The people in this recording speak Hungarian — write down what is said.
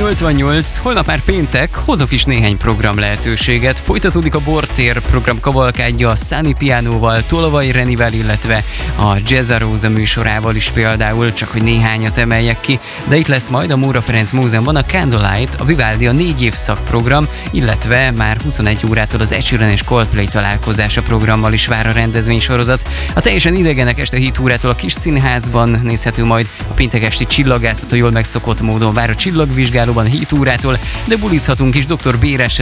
88, holnap már péntek, hozok is néhány program lehetőséget. Folytatódik a Bortér program kavalkádja a Sunny Pianóval, Tolvai Renivel, illetve a Jazz a Rosa műsorával is például, csak hogy néhányat emeljek ki. De itt lesz majd a Móra Ferenc Múzeumban a Candlelight, a Vivaldi a 4 évszak program, illetve már 21 órától az Ed Sheeran és Coldplay találkozása programmal is vár a rendezvénysorozat. A teljesen idegenek este 7 órától a Kis Színházban nézhető majd a péntek esti csillagászat, a jól megszokott módon vár a Csillagvizsgálóban 7 órától, de bulizhatunk is Dr. Béressel,